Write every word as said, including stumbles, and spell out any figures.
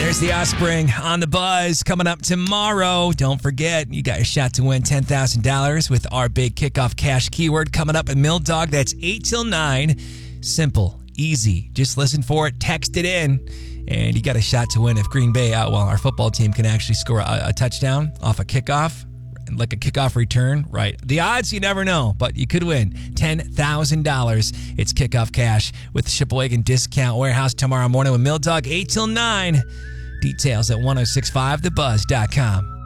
There's the Offspring on the Buzz coming up tomorrow. Don't forget, you got a shot to win ten thousand dollars with our big kickoff cash keyword coming up at Mill Dog. That's eight till nine. Simple, easy. Just listen for it, text it in, and you got a shot to win if Green Bay, uh, well, our football team can actually score a, a touchdown off a kickoff. Like a kickoff return, right? The odds, you never know, but you could win ten thousand dollars. It's kickoff cash with Sheboygan Discount Warehouse tomorrow morning with Mill Dog, eight till nine. Details at ten sixty-five the buzz dot com.